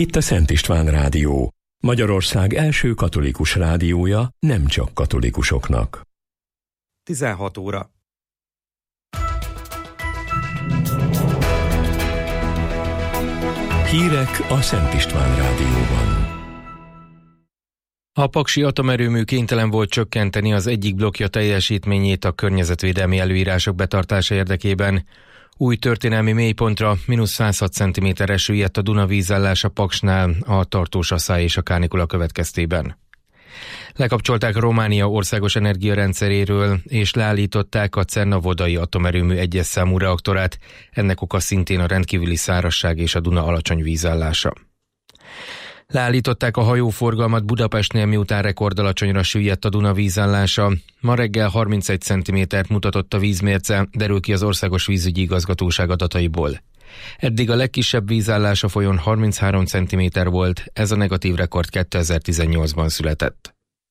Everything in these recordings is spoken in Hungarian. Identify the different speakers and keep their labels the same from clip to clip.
Speaker 1: Itt a Szent István Rádió, Magyarország első katolikus rádiója nem csak katolikusoknak.
Speaker 2: 16 óra.
Speaker 1: Hírek a Szent István Rádióban.
Speaker 3: A paksi atomerőmű kénytelen volt csökkenteni az egyik blokkja teljesítményét a környezetvédelmi előírások betartása érdekében. Új történelmi mélypontra -106 cm esőjött a Duna vízállása Paksnál a tartós asszály és a kánikula következtében. Lekapcsolták Románia országos energiarendszeréről és leállították a Cernavodai atomerőmű 1-es számú reaktorát, ennek oka szintén a rendkívüli szárazság és a Duna alacsony vízállása. Leállították a hajóforgalmat Budapestnél, miután rekordalacsonyra süllyedt a Duna vízállása. Ma reggel 31 cm-t mutatott a vízmérce, derül ki az Országos Vízügyi Igazgatóság adataiból. Eddig a legkisebb vízállás a folyón 33 cm volt, ez a negatív rekord 2018-ban született.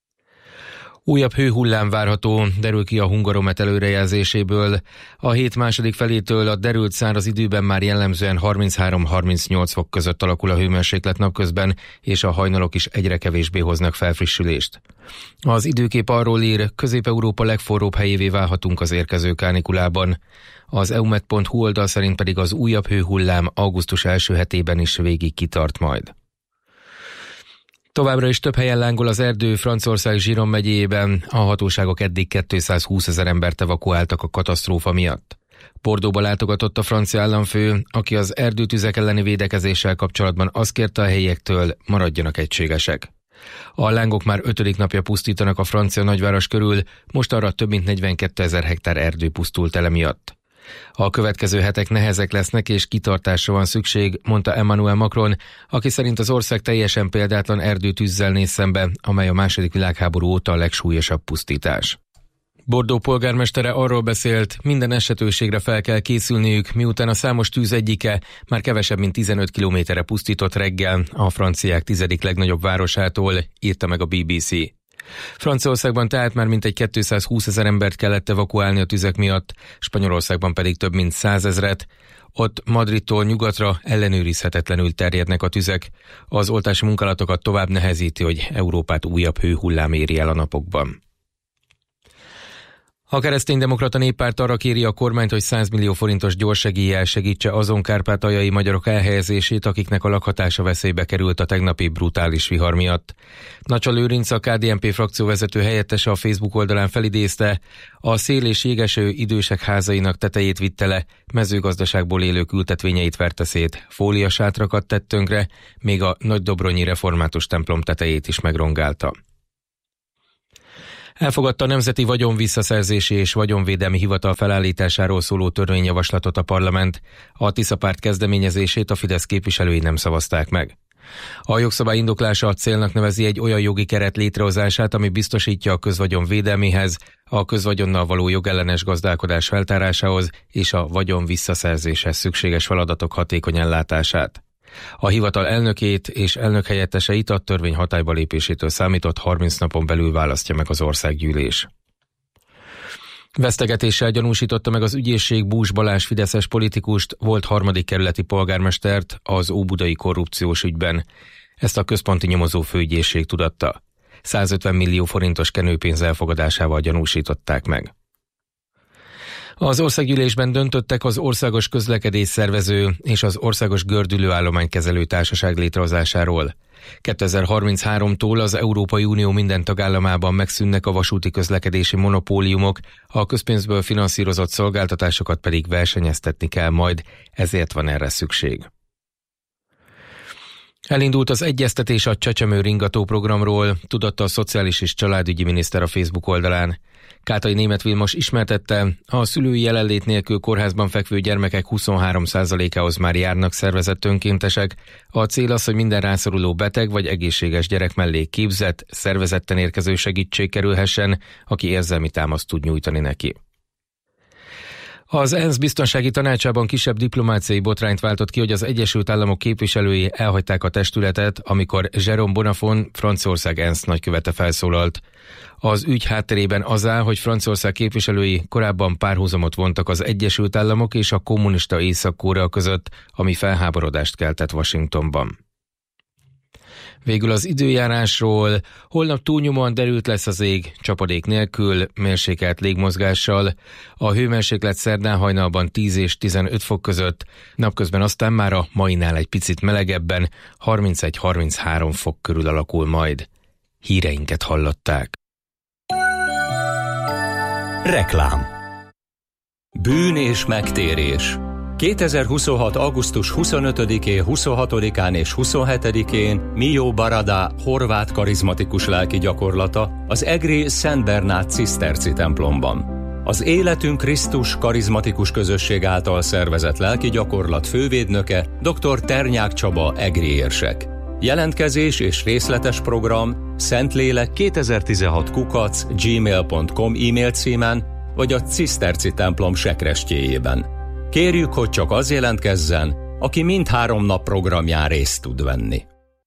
Speaker 3: Újabb hőhullám várható, derül ki a Hungaromet előrejelzéséből. A hét második felétől a derült száraz időben már jellemzően 33-38 fok között alakul a hőmérséklet napközben, és a hajnalok is egyre kevésbé hoznak felfrissülést. Az időkép arról ír, Közép-Európa legforróbb helyévé válhatunk az érkező kánikulában. Az eumet.hu oldal szerint pedig az újabb hőhullám augusztus első hetében is végig kitart majd. Továbbra is több helyen lángol az erdő Franciaország Giron megyében, a hatóságok eddig 220 000 embert evakuáltak a katasztrófa miatt. Bordeauxba látogatott a francia államfő, aki az erdőtüzek elleni védekezéssel kapcsolatban azt kérte a helyiektől, maradjanak egységesek. A lángok már 5. napja pusztítanak a francia nagyváros körül, most arra több mint 42 000 hektár erdő pusztult el emiatt. A következő hetek nehezek lesznek és kitartásra van szükség, mondta Emmanuel Macron, aki szerint az ország teljesen példátlan erdőtűzzel néz szembe, amely a II. Világháború óta a legsúlyosabb pusztítás. Bordeaux polgármestere arról beszélt, minden esetőségre fel kell készülniük, miután a számos tűz egyike már kevesebb mint 15 kilométerre pusztított reggel a franciák 10. legnagyobb városától, írta meg a BBC. Franciaországban tehát már mintegy 220 000 embert kellett evakuálni a tüzek miatt, Spanyolországban pedig több mint 100 000-et. Ott Madridtól nyugatra ellenőrizhetetlenül terjednek a tüzek. Az oltási munkálatokat tovább nehezíti, hogy Európát újabb hőhullám éri el a napokban. A Kereszténydemokrata Néppárt arra kéri a kormányt, hogy 100 millió forintos gyorssegéllyel segítse azon kárpátaljai magyarok elhelyezését, akiknek a lakhatása veszélybe került a tegnapi brutális vihar miatt. Nacsa Lőrinc, a KDNP frakcióvezető helyettese a Facebook oldalán felidézte, a szél és jégeső idősek házainak tetejét vitte le, mezőgazdaságból élők ültetvényeit verte szét, fóliasátrakat tett tönkre, még a nagydobronyi református templom tetejét is megrongálta. Elfogadta a Nemzeti Vagyonvisszaszerzési és Vagyonvédelmi Hivatal felállításáról szóló törvényjavaslatot a parlament. A Tisza párt kezdeményezését a Fidesz képviselői nem szavazták meg. A jogszabály indoklása a célnak nevezi egy olyan jogi keret létrehozását, ami biztosítja a közvagyon védelméhez, a közvagyonnal való jogellenes gazdálkodás feltárásához és a vagyon visszaszerzéshez szükséges feladatok hatékony ellátását. A hivatal elnökét és elnökhelyetteseit a törvény hatályba lépésétől számított 30 napon belül választja meg az országgyűlés. Vesztegetéssel gyanúsította meg az ügyészség Bús Balázs fideszes politikust, volt 3. kerületi polgármestert az óbudai korrupciós ügyben. Ezt a központi nyomozó főügyészség tudatta. 150 millió forintos kenőpénz elfogadásával gyanúsították meg. Az országgyűlésben döntöttek az Országos Közlekedés Szervező és az Országos Gördülőállománykezelő Társaság létrehozásáról. 2033-tól az Európai Unió minden tagállamában megszűnnek a vasúti közlekedési monopóliumok, a közpénzből finanszírozott szolgáltatásokat pedig versenyeztetni kell majd, ezért van erre szükség. Elindult az egyeztetés a Csecsemő ringató programról, tudatta a Szociális és Családügyi Miniszter a Facebook oldalán. Kátai Németh Vilmos ismertette, a szülői jelenlét nélkül kórházban fekvő gyermekek 23%-ához már járnak szervezett önkéntesek. A cél az, hogy minden rászoruló beteg vagy egészséges gyerek mellé képzett, szervezetten érkező segítség kerülhessen, aki érzelmi támaszt tud nyújtani neki. Az ENSZ biztonsági tanácsában kisebb diplomáciai botrányt váltott ki, hogy az Egyesült Államok képviselői elhagyták a testületet, amikor Jérôme Bonnafont, Franciaország ENSZ nagykövete felszólalt. Az ügy hátterében az áll, hogy Franciaország képviselői korábban párhuzamot vontak az Egyesült Államok és a kommunista Észak-Korea között, ami felháborodást keltett Washingtonban. Végül az időjárásról: holnap túlnyomóan derült lesz az ég, csapadék nélkül, mérsékelt légmozgással. A hőmérséklet szerdán hajnalban 10 és 15 fok között, napközben aztán már a mainál egy picit melegebben, 31-33 fok körül alakul majd. Híreinket hallották.
Speaker 4: Reklám. Bűn és megtérés. 2026. augusztus 25-én, 26-án és 27-én Mio Barada horvát karizmatikus lelki gyakorlata az egri Szent Bernát ciszterci templomban. Az Életünk Krisztus karizmatikus közösség által szervezett lelki gyakorlat fővédnöke dr. Ternyák Csaba egri érsek. Jelentkezés és részletes program szentlélek2016@gmail.com e-mail címen vagy a ciszterci templom sekrestjéjében. Kérjük, hogy csak az jelentkezzen, aki mindhárom nap programján részt tud venni.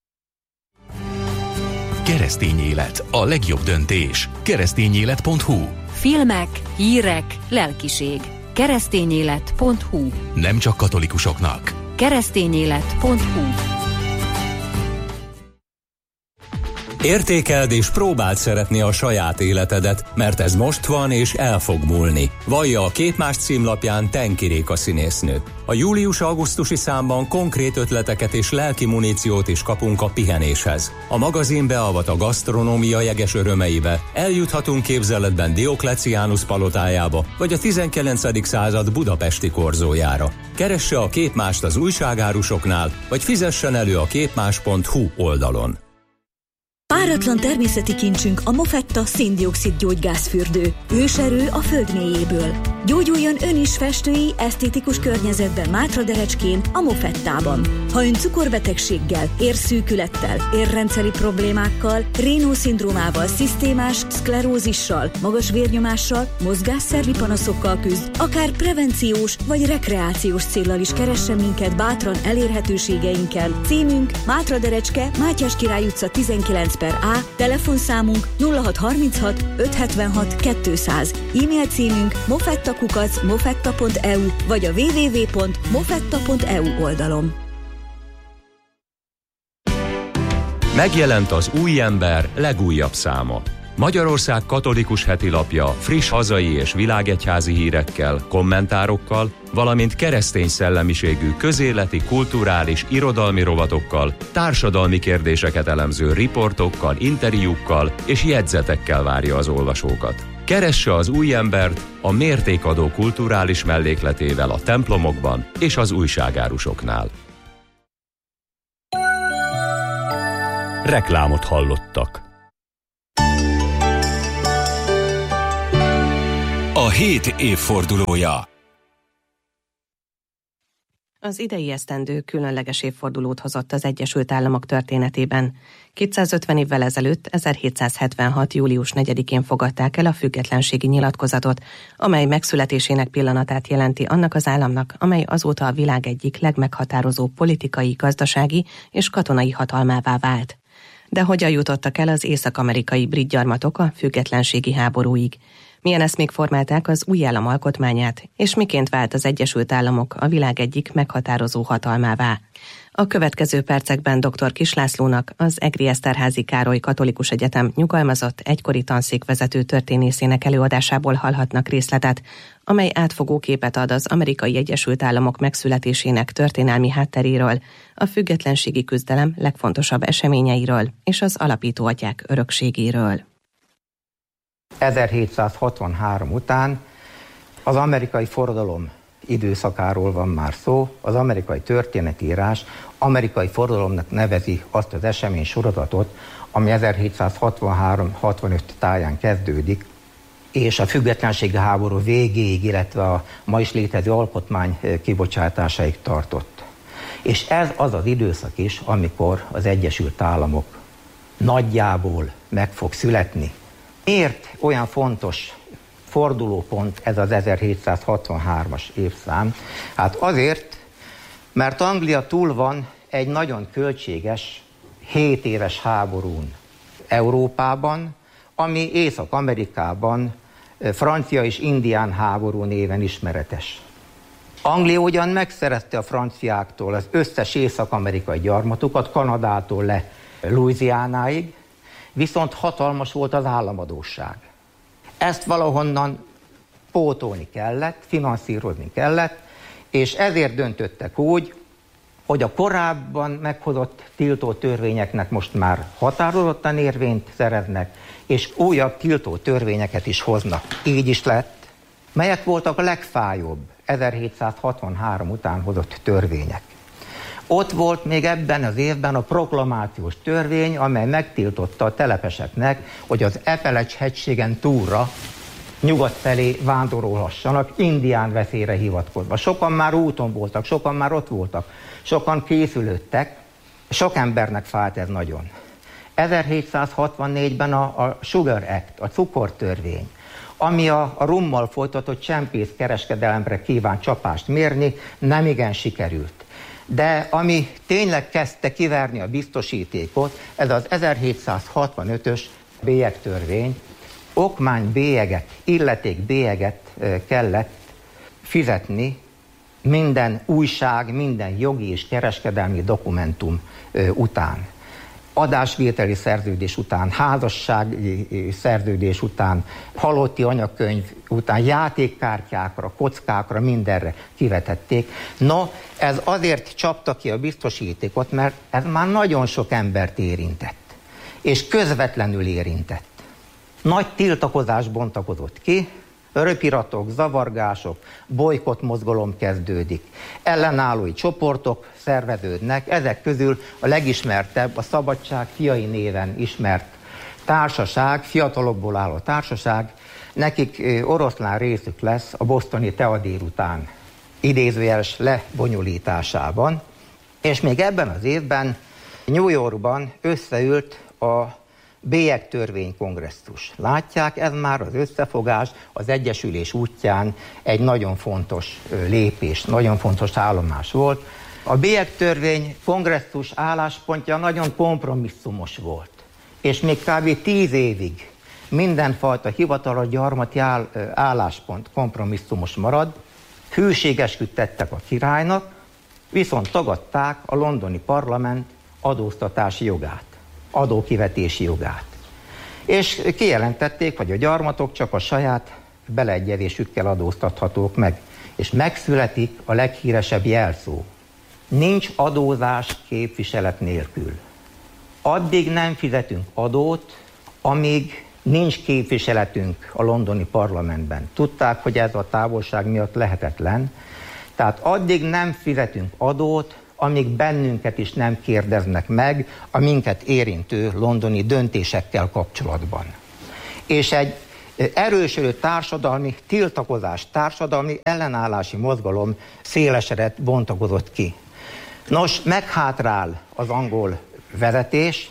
Speaker 5: Keresztény élet, a legjobb döntés. Keresztényélet.hu.
Speaker 6: Filmek, hírek, lelkiség. Keresztényélet.hu.
Speaker 5: Nem csak katolikusoknak.
Speaker 6: Keresztényélet.hu.
Speaker 4: Értékeld és próbáld szeretni a saját életedet, mert ez most van és el fog múlni. Vallja a Képmás címlapján Tenki Réka színésznő. A július-augusztusi számban konkrét ötleteket és lelki muníciót is kapunk a pihenéshez. A magazin beavat a gasztronómia jeges örömeibe, eljuthatunk képzeletben Diokleciánus palotájába, vagy a 19. század budapesti korzójára. Keresse a Képmást az újságárusoknál, vagy fizessen elő a képmás.hu oldalon.
Speaker 7: Páratlan természeti kincsünk a Mofetta szén-dioxid gyógygázfürdő. Őserő a föld mélyéből. Gyógyuljon ön is festői, esztétikus környezetben Mátraderecskén, a Mofettában. Ha ön cukorbetegséggel, érszűkülettel, érrendszeri problémákkal, Raynaud-szindrómával, szisztémás szklerózissal, magas vérnyomással, mozgásszervi panaszokkal küzd, akár prevenciós vagy rekreációs céllal is keressen minket bátran elérhetőségeinken. Címünk Mátraderecske, Mátyás Király utca 19/A, telefonszámunk 0636 576 200, e-mail címünk mofetta@mofetta.eu vagy a www.mofetta.eu oldalon.
Speaker 4: Megjelent az Új Ember legújabb száma. Magyarország katolikus hetilapja friss hazai és világegyházi hírekkel, kommentárokkal, valamint keresztény szellemiségű közéleti, kulturális, irodalmi rovatokkal, társadalmi kérdéseket elemző riportokkal, interjúkkal és jegyzetekkel várja az olvasókat. Keresse az Új Embert a mértékadó kulturális mellékletével a templomokban és az újságárusoknál. Reklámot hallottak.
Speaker 5: A hét évfordulója.
Speaker 8: Az idei esztendő különleges évfordulót hozott az Egyesült Államok történetében. 250 évvel ezelőtt, 1776. július 4-én fogadták el a függetlenségi nyilatkozatot, amely megszületésének pillanatát jelenti annak az államnak, amely azóta a világ egyik legmeghatározó politikai, gazdasági és katonai hatalmává vált. De hogyan jutottak el az észak-amerikai brit gyarmatok a függetlenségi háborúig? Milyen eszmék formálták az új állam alkotmányát, és miként vált az Egyesült Államok a világ egyik meghatározó hatalmává? A következő percekben dr. Kiss Lászlónak, az Egri Eszterházy Károly Katolikus Egyetem nyugalmazott egykori tanszékvezető történészének előadásából hallhatnak részletet, amely átfogó képet ad az Amerikai Egyesült Államok megszületésének történelmi hátteréről, a függetlenségi küzdelem legfontosabb eseményeiről és az alapítóatyák örökségéről.
Speaker 9: 1763 után az amerikai forradalom időszakáról van már szó. Az amerikai történetírás amerikai forradalomnak nevezi azt az esemény sorozatot, ami 1763-65 táján kezdődik, és a függetlenségi háború végéig, illetve a ma is létező alkotmány kibocsátásáig tartott. És ez az az időszak is, amikor az Egyesült Államok nagyjából meg fog születni. Miért olyan fontos fordulópont ez az 1763-as évszám? Hát azért, mert Anglia túl van egy nagyon költséges 7 éves háborún Európában, ami Észak-Amerikában francia és indián háború néven ismeretes. Anglia ugyan megszerezte a franciáktól az összes észak-amerikai gyarmatukat, Kanadától Louisianáig, viszont hatalmas volt az államadósság. Ezt valahonnan pótolni kellett, finanszírozni kellett, és ezért döntöttek úgy, hogy a korábban meghozott tiltó törvényeknek most már határozottan érvényt szereznek, és újabb tiltó törvényeket is hoznak. Így is lett. Melyek voltak a legfájóbb 1763 után hozott törvények? Ott volt még ebben az évben a proklamációs törvény, amely megtiltotta a telepeseknek, hogy az Appalache-hegységen túlra nyugat felé vándorolhassanak, indián veszélyre hivatkozva. Sokan már úton voltak, sokan már ott voltak, sokan készülődtek, sok embernek fájt ez nagyon. 1764-ben a Sugar Act, a cukortörvény, ami a rummal folytatott csempészkereskedelemre kíván csapást mérni, nem igen sikerült. De ami tényleg kezdte kiverni a biztosítékot, ez az 1765-ös bélyegtörvény. Okmánybélyeget, illetékbélyeget kellett fizetni minden újság, minden jogi és kereskedelmi dokumentum után. Adásvételi szerződés után, házassági szerződés után, halotti anyakönyv után, játékkártyákra, kockákra, mindenre kivetették. No, ez azért csapta ki a biztosítékot, mert ez már nagyon sok embert érintett, és közvetlenül érintett. Nagy tiltakozás bontakozott ki, röpiratok, zavargások, bojkott mozgalom kezdődik. Ellenállói csoportok szerveződnek, ezek közül a legismertebb a Szabadság fiai néven ismert társaság, fiatalokból álló társaság, nekik oroszlán részük lesz a bostoni Tea délután idézőjeles lebonyolításában, és még ebben az évben New Yorkban összeült a bélyegtörvénykongresszus. Látják, ez már az összefogás, az egyesülés útján egy nagyon fontos lépés, nagyon fontos állomás volt. A bélyegtörvény kongresszus álláspontja nagyon kompromisszumos volt, és még kb. 10 évig mindenfajta hivatalos gyarmati álláspont kompromisszumos marad, hűségesküt tettek a királynak, viszont tagadták a londoni parlament adóztatási jogát, adókivetési jogát. És kijelentették, hogy a gyarmatok csak a saját beleegyezésükkel adóztathatók meg. És megszületik a leghíresebb jelszó. Nincs adózás képviselet nélkül. Addig nem fizetünk adót, amíg nincs képviseletünk a londoni parlamentben. Tudták, hogy ez a távolság miatt lehetetlen. Tehát addig nem fizetünk adót, amíg bennünket is nem kérdeznek meg a minket érintő londoni döntésekkel kapcsolatban. És egy erősödő társadalmi tiltakozás, társadalmi ellenállási mozgalom szélesedett, bontakozott ki. Nos, meghátrál az angol vezetés.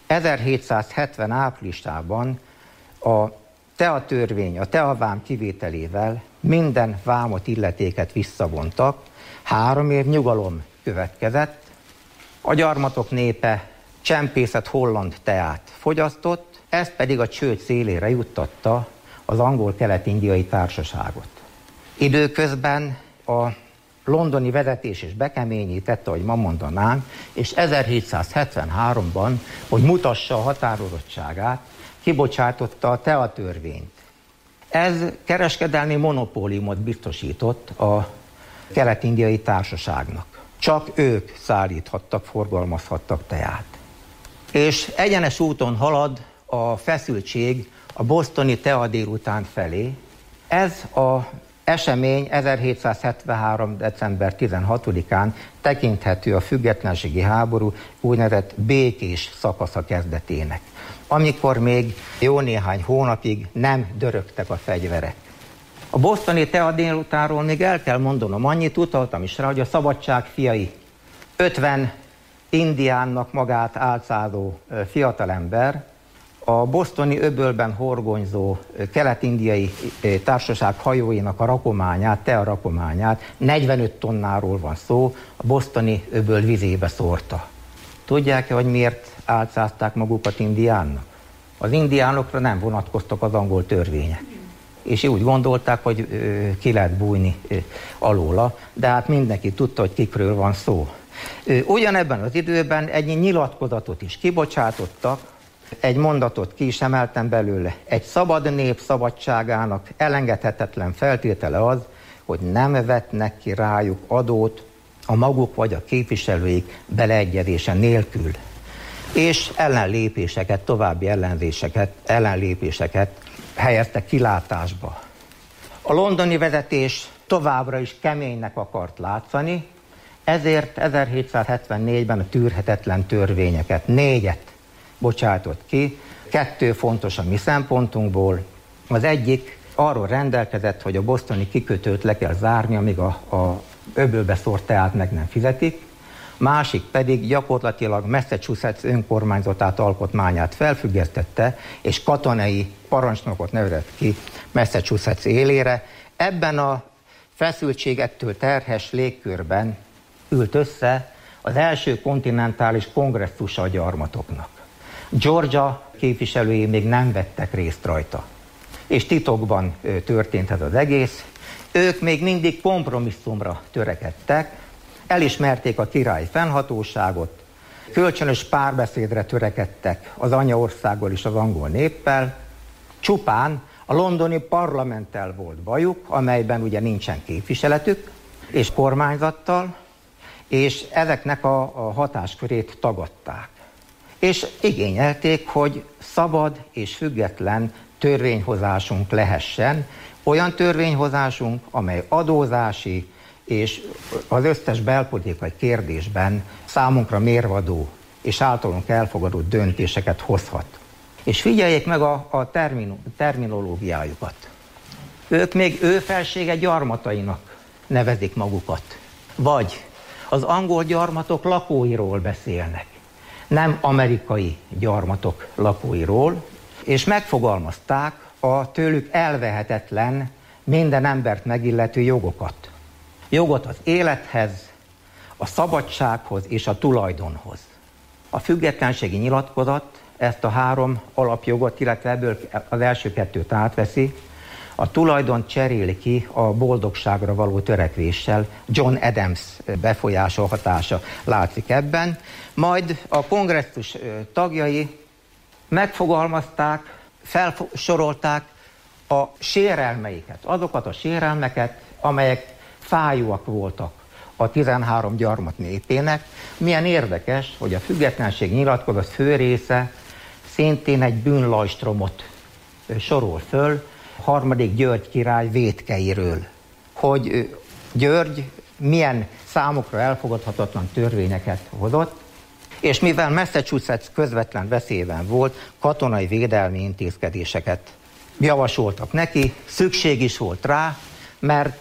Speaker 9: 1770 áprilisában a Tea törvény, a teavám kivételével minden vámot, illetéket visszavontak, 3 év nyugalom következett, a gyarmatok népe csempészet holland teát fogyasztott, ez pedig a csőd szélére juttatta az angol kelet-indiai társaságot. Időközben a londoni vezetés is bekeményítette, hogy ma mondanánk, és 1773-ban, hogy mutassa a határozottságát, kibocsátotta a Tea törvényt. Ez kereskedelmi monopóliumot biztosított a kelet-indiai társaságnak. Csak ők szállíthattak, forgalmazhattak teát. És egyenes úton halad a feszültség a bostoni Tea délután felé. Ez az esemény 1773. december 16-án tekinthető a függetlenségi háború úgynevezett békés szakasza kezdetének, amikor még jó néhány hónapig nem dörögtek a fegyverek. A bostoni Tea délutánról még el kell mondanom annyit, utaltam is rá, hogy a Szabadság fiai 50 indiánnak magát álcázó fiatalember a bostoni öbölben horgonyzó kelet-indiai társaság hajóinak a rakományát, Tea rakományát, 45 tonnáról van szó, a bostoni öböl vizébe szórta. Tudják-e, hogy miért álcázták magukat indiánnak? Az indiánokra nem vonatkoztak az angol törvények. És úgy gondolták, hogy ki lehet bújni alóla, de hát mindenki tudta, hogy kikről van szó. Ugyanebben az időben egy nyilatkozatot is kibocsátottak, egy mondatot ki is emeltem belőle. Egy szabad nép szabadságának elengedhetetlen feltétele az, hogy nem vetnek ki rájuk adót a maguk vagy a képviselőik beleegyezése nélkül. És ellenlépéseket, további ellenlépéseket helyeztek kilátásba. A londoni vezetés továbbra is keménynek akart látszani, ezért 1774-ben a tűrhetetlen törvényeket, 4-et bocsátott ki. 2 fontos a mi szempontunkból. Az egyik arról rendelkezett, hogy a bostoni kikötőt le kell zárni, amíg a öbölbe szórt teát meg nem fizetik. Másik pedig gyakorlatilag Massachusetts önkormányzatát, alkotmányát felfüggesztette, és katonai parancsnokot nevezett ki Massachusetts élére. Ebben a feszültségektől terhes légkörben ült össze az első kontinentális kongresszusa a gyarmatoknak. Georgia képviselői még nem vettek részt rajta, és titokban történt ez az egész. Ők még mindig kompromisszumra törekedtek, elismerték a királyi fennhatóságot, kölcsönös párbeszédre törekedtek az anyaországgal és az angol néppel, csupán a londoni parlamenttel volt bajuk, amelyben ugye nincsen képviseletük, és kormányzattal, és ezeknek a hatáskörét tagadták. És igényelték, hogy szabad és független törvényhozásunk lehessen, olyan törvényhozásunk, amely adózási és az összes belpolitikai kérdésben számunkra mérvadó és általunk elfogadott döntéseket hozhat. És figyeljék meg a terminológiájukat. Ők még ő felsége gyarmatainak nevezik magukat. Vagy az angol gyarmatok lakóiról beszélnek, nem amerikai gyarmatok lakóiról, és megfogalmazták a tőlük elvehetetlen, minden embert megillető jogokat. Jogot az élethez, a szabadsághoz és a tulajdonhoz. A függetlenségi nyilatkozat ezt a 3 alapjogot, illetve ebből az első 2-t átveszi, a tulajdon cseréli ki a boldogságra való törekvéssel. John Adams befolyása, hatása látszik ebben. Majd a kongresszus tagjai megfogalmazták, felsorolták a sérelmeiket, azokat a sérelmeket, amelyek fájóak voltak a 13 gyarmat népének. Milyen érdekes, hogy a függetlenség nyilatkozat fő része szintén egy bűnlajstromot sorol föl, harmadik György király vétkeiről, hogy György milyen számukra elfogadhatatlan törvényeket hozott, és mivel Massachusetts közvetlen veszélyben volt, katonai védelmi intézkedéseket javasoltak neki, szükség is volt rá, mert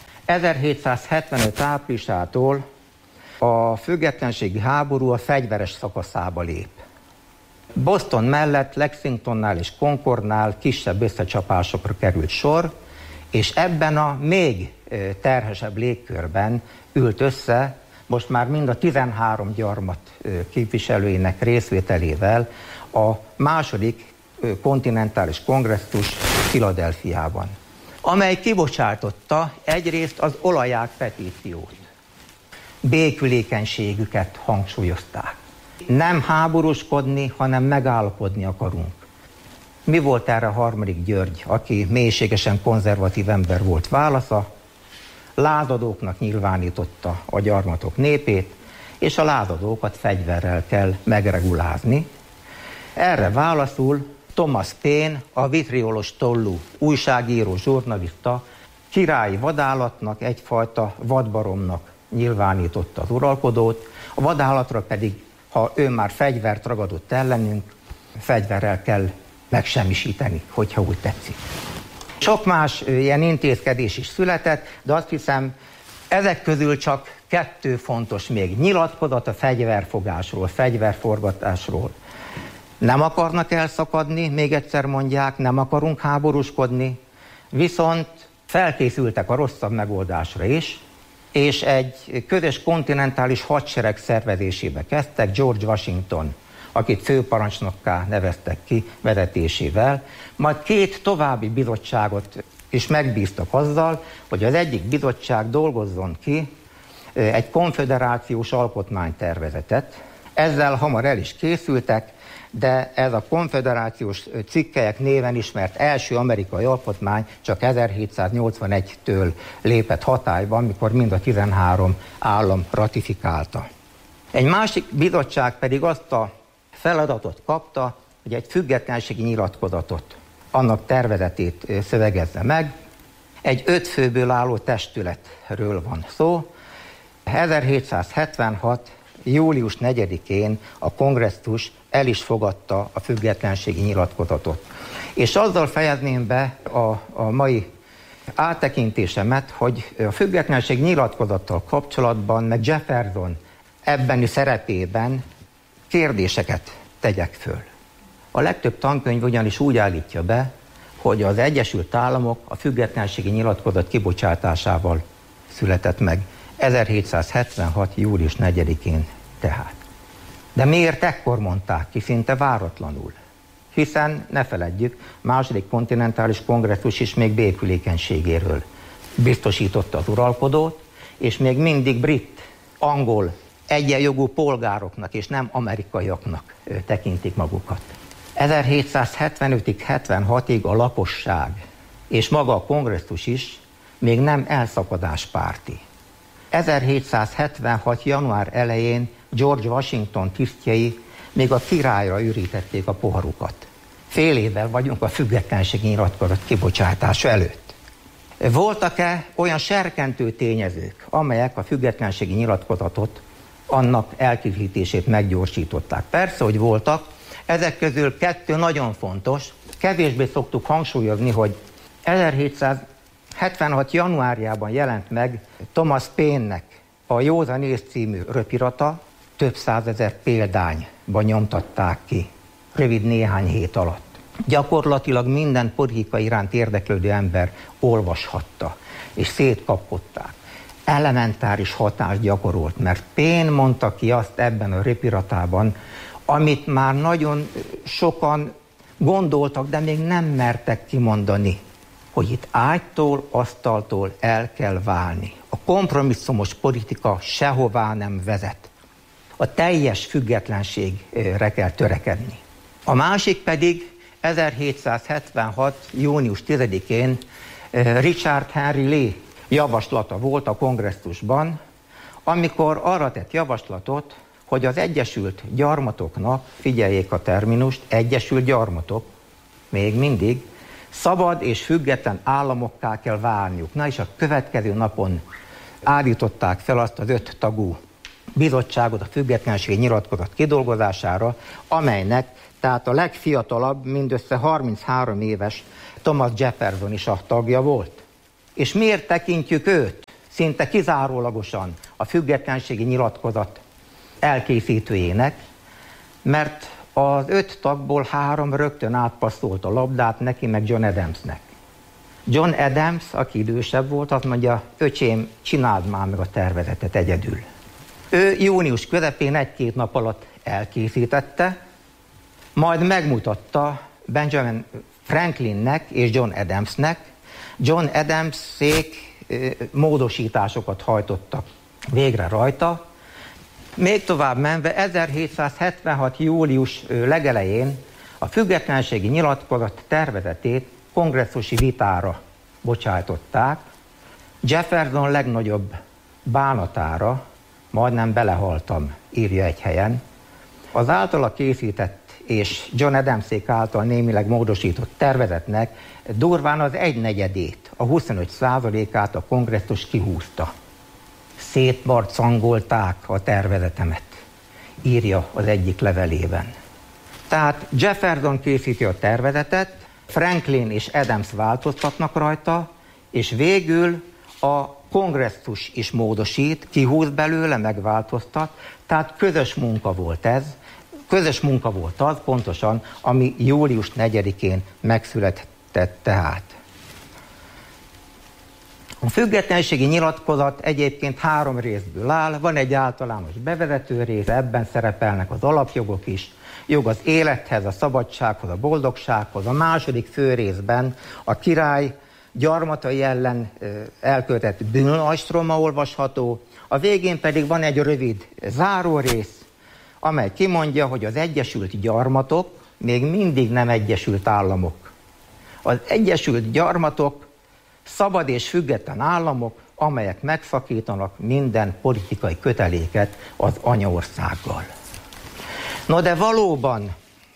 Speaker 9: 1775 áprilisától a függetlenségi háború a fegyveres szakaszába lép. Boston mellett Lexingtonnál és Concordnál kisebb összecsapásokra került sor, és ebben a még terhesebb légkörben ült össze, most már mind a 13 gyarmat képviselőinek részvételével a második kontinentális kongresszus Philadelphiában, amely kibocsátotta egyrészt az olaják petíciót. Békülékenységüket hangsúlyozták. Nem háborúskodni, hanem megállapodni akarunk. Mi volt erre a harmadik György, aki mélységesen konzervatív ember volt válasza? Lázadóknak nyilvánította a gyarmatok népét, és a lázadókat fegyverrel kell megregulázni. Erre válaszul Thomas Paine, a vitriolos tollú újságíró, zsurnalista királyi vadállatnak, egyfajta vadbaromnak nyilvánította az uralkodót, a vadállatra pedig, ha ő már fegyvert ragadott ellenünk, fegyverrel kell megsemmisíteni, hogyha úgy tetszik. Sok más ilyen intézkedés is született, de azt hiszem, ezek közül csak 2 fontos még. Nyilatkozat a fegyverfogásról, fegyverforgatásról. Nem akarnak elszakadni, még egyszer mondják, nem akarunk háborúskodni, viszont felkészültek a rosszabb megoldásra is, és egy közös kontinentális hadsereg szervezésébe kezdtek George Washington, akit főparancsnokká neveztek ki vezetésével, majd 2 további bizottságot is megbíztak azzal, hogy az egyik bizottság dolgozzon ki egy konföderációs alkotmánytervezetet. Ezzel hamar el is készültek, de ez a konföderációs cikkelyek néven ismert első amerikai alkotmány csak 1781-től lépett hatályba, amikor mind a 13 állam ratifikálta. Egy másik bizottság pedig azt a feladatot kapta, hogy egy függetlenségi nyilatkozatot, annak tervezetét szövegezze meg. Egy 5 főből álló testületről van szó. 1776. július 4-én a kongresszus el is fogadta a függetlenségi nyilatkozatot. És azzal fejezném be a mai áttekintésemet, hogy a függetlenség nyilatkozattal kapcsolatban, meg Jefferson ebbeni szerepében kérdéseket tegyek föl. A legtöbb tankönyv ugyanis úgy állítja be, hogy az Egyesült Államok a függetlenségi nyilatkozat kibocsátásával született meg, 1776. július 4-én tehát. De miért ekkor mondták ki, szinte váratlanul? Hiszen, ne feledjük, második kontinentális kongresszus is még békülékenységéről biztosította az uralkodót, és még mindig brit, angol, egyenjogú polgároknak és nem amerikaiaknak tekintik magukat. 1775-ig, 76-ig a lakosság és maga a kongresszus is még nem elszakadáspárti. 1776. január elején George Washington tisztjei még a királyra ürítették a poharukat. Fél évvel vagyunk a függetlenségi nyilatkozat kibocsátása előtt. Voltak-e olyan serkentő tényezők, amelyek a függetlenségi nyilatkozatot, annak elkészítését meggyorsították? Persze, hogy voltak. Ezek közül 2 nagyon fontos. Kevésbé szoktuk hangsúlyozni, hogy 1776. januárjában jelent meg Thomas Paine-nek a Józanész című röpirata, több százezer példányban nyomtatták ki, rövid néhány hét alatt. Gyakorlatilag minden politika iránt érdeklődő ember olvashatta, és szétkapkodták. Elementáris hatást gyakorolt, mert Paine mondta ki azt ebben a röpiratában, amit már nagyon sokan gondoltak, de még nem mertek kimondani, hogy itt ágytól, asztaltól el kell válni. A kompromisszumos politika sehová nem vezet. A teljes függetlenségre kell törekedni. A másik pedig 1776. június 10-én Richard Henry Lee javaslata volt a kongresszusban, amikor arra tett javaslatot, hogy az Egyesült Gyarmatoknak, figyeljék a terminust, Egyesült Gyarmatok, még mindig szabad és független államokká kell válniuk. Na és a következő napon állították fel azt az 5 tagú bizottságot a függetlenségi nyilatkozat kidolgozására, amelynek tehát a legfiatalabb, mindössze 33 éves Thomas Jefferson is a tagja volt. És miért tekintjük őt szinte kizárólagosan a függetlenségi nyilatkozat elkészítőjének? Mert az 5 tagból 3 rögtön átpasszolt a labdát neki, meg John Adamsnek. John Adams, aki idősebb volt, azt mondja, öcsém, csináld már meg a tervezetet egyedül. Ő június közepén 1-2 nap alatt elkészítette, majd megmutatta Benjamin Franklinnek és John Adamsnek. John Adamsék módosításokat hajtottak végre rajta. Még tovább menve 1776. július legelején a függetlenségi nyilatkozat tervezetét kongresszusi vitára bocsájtották. Jefferson legnagyobb bánatára, majdnem belehaltam, írja egy helyen, az általa készített és John Adamsék által némileg módosított tervezetnek durván az 1/4, a 25%-át a kongresszus kihúzta. Szétmarcangolták a tervezetemet, írja az egyik levelében. Tehát Jefferson készíti a tervezetet, Franklin és Adams változtatnak rajta, és végül a kongresszus is módosít, kihúz belőle, megváltoztat, tehát közös munka volt ez. Közös munka volt az pontosan, ami július 4-én megszületett tehát. A függetlenségi nyilatkozat egyébként 3 részből áll, van egy általános bevezető rész, ebben szerepelnek az alapjogok is, jog az élethez, a szabadsághoz, a boldogsághoz. A második fő részben a király gyarmatai ellen elkövetett bűnlajstroma olvasható, a végén pedig van egy rövid zárórész, amely kimondja, hogy az Egyesült Gyarmatok még mindig nem Egyesült Államok. Az Egyesült Gyarmatok szabad és független államok, amelyek megszakítanak minden politikai köteléket az anyaországgal. No de valóban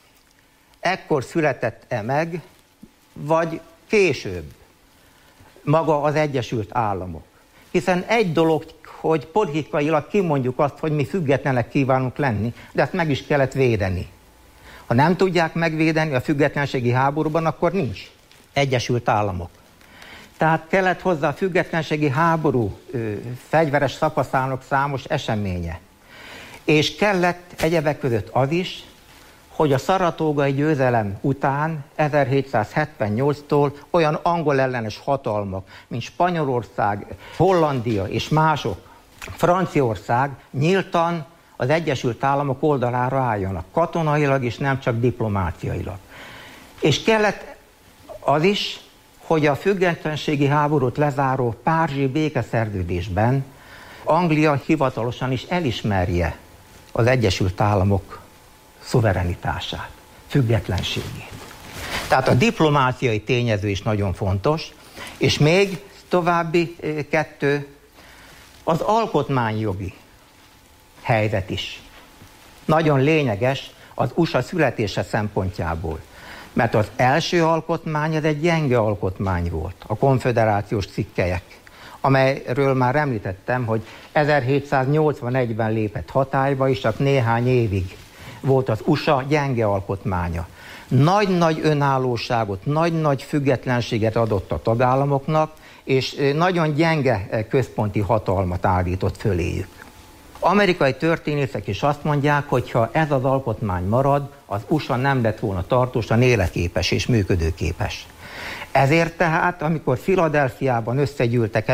Speaker 9: ekkor született-e meg, vagy később maga az Egyesült Államok? Hiszen egy dolog, hogy politikailag kimondjuk azt, hogy mi függetlenek kívánunk lenni, de ezt meg is kellett védeni. Ha nem tudják megvédeni a függetlenségi háborúban, akkor nincs Egyesült Államok. Tehát kellett hozzá a függetlenségi háború fegyveres szakaszának számos eseménye. És kellett egyebek között az is, hogy a szaratógai győzelem után 1778-tól olyan angol ellenes hatalmak, mint Spanyolország, Hollandia és mások, Franciaország nyíltan az Egyesült Államok oldalára álljanak, katonailag és nem csak diplomáciailag. És kellett az is, hogy a függetlenségi háborút lezáró párizsi békeszerződésben Anglia hivatalosan is elismerje az Egyesült Államok szuverenitását, függetlenségét. Tehát a diplomáciai tényező is nagyon fontos, és még további kettő, az alkotmányjogi helyzet is. Nagyon lényeges az USA születése szempontjából, mert az első alkotmány az egy gyenge alkotmány volt, a konföderációs cikkelyek, amelyről már említettem, hogy 1781-ben lépett hatályba, és csak néhány évig volt az USA gyenge alkotmánya. Nagy-nagy önállóságot, nagy-nagy függetlenséget adott a tagállamoknak, és nagyon gyenge központi hatalmat állított föléjük. Amerikai történészek is azt mondják, hogy ha ez az alkotmány marad, az USA nem lett volna tartósan életképes és működőképes. Ezért tehát, amikor Philadelphiában összegyűltek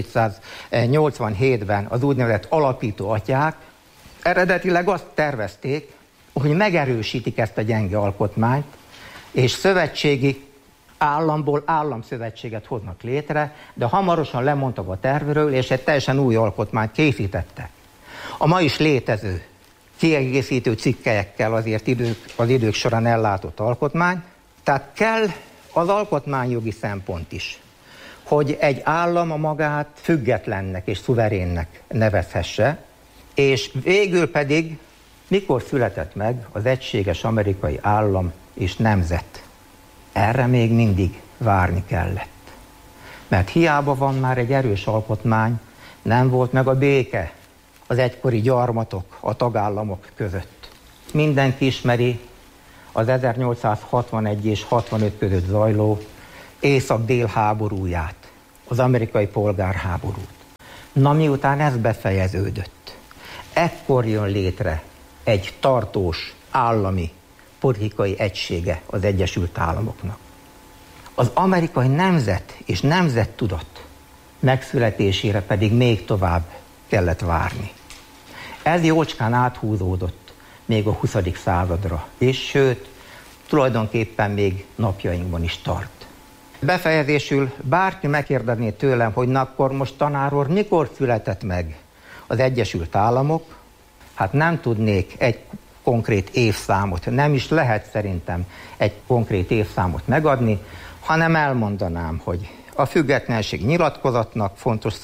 Speaker 9: 1787-ben az úgynevezett alapító atyák, eredetileg azt tervezték, hogy megerősítik ezt a gyenge alkotmányt, és szövetségi államból államszövetséget hoznak létre, de hamarosan lemondtak a tervről, és egy teljesen új alkotmányt készítettek. A ma is létező kiegészítő cikkelyekkel azért az idők során ellátott alkotmány, tehát kell az alkotmányjogi szempont is, hogy egy állam a magát függetlennek és szuverénnek nevezhesse, és végül pedig mikor született meg az egységes amerikai állam és nemzet? Erre még mindig várni kellett. Mert hiába van már egy erős alkotmány, nem volt meg a béke az egykori gyarmatok, a tagállamok között. Mindenki ismeri az 1861 és 65 között zajló észak-dél háborúját, az amerikai polgárháborút. Na miután ez befejeződött, ekkor jön létre egy tartós állami politikai egysége az Egyesült Államoknak. Az amerikai nemzet és nemzettudat megszületésére pedig még tovább kellett várni. Ez jócskán áthúzódott még a 20. századra, és sőt, tulajdonképpen még napjainkban is tart. Befejezésül bárki megkérdezné tőlem, hogy na akkor most tanár úr, mikor született meg az Egyesült Államok? Hát nem tudnék egy konkrét évszámot, nem is lehet szerintem egy konkrét évszámot megadni, hanem elmondanám, hogy a függetlenség nyilatkozatnak fontos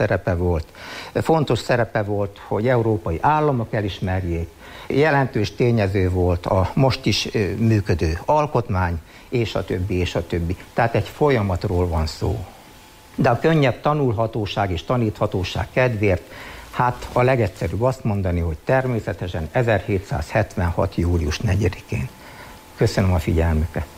Speaker 9: szerepe volt, hogy európai államok elismerjék, jelentős tényező volt a most is működő alkotmány, és a többi, és a többi. Tehát egy folyamatról van szó. De a könnyebb tanulhatóság és taníthatóság kedvéért, hát a legegyszerűbb azt mondani, hogy természetesen 1776. július 4-én. Köszönöm a figyelmüket.